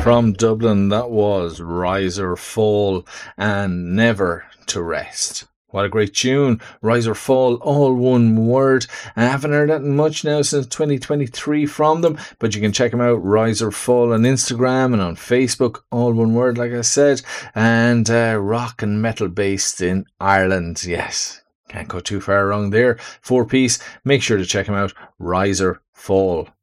From Dublin, that was Rise or Fall and Never to Rest. What a great tune. Rise or Fall, all one word. I haven't heard that much now since 2023 from them, but you can check them out, Rise or Fall, on Instagram and on Facebook, all one word, like I said. And rock and metal based in Ireland, yes. Can't go too far wrong there. 4-piece. Make sure to check them out, Rise or Fall.